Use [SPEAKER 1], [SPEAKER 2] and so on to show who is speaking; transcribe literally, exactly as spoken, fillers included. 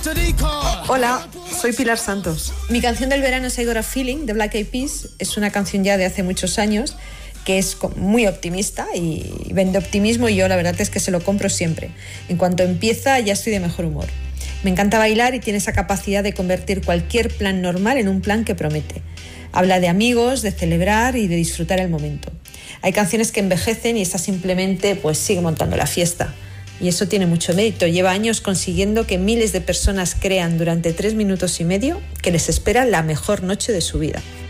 [SPEAKER 1] Hola, soy Pilar Santos. Mi canción del verano es I Got a Feeling de Black Eyed Peas. Es una canción ya de hace muchos años que es muy optimista y vende optimismo, y yo la verdad es que se lo compro siempre. En cuanto empieza ya estoy de mejor humor. Me encanta bailar y tiene esa capacidad de convertir cualquier plan normal en un plan que promete. Habla de amigos, de celebrar y de disfrutar el momento. Hay canciones que envejecen y esta simplemente pues sigue montando la fiesta. Y eso tiene mucho mérito. Lleva años consiguiendo que miles de personas crean durante tres minutos y medio que les espera la mejor noche de su vida.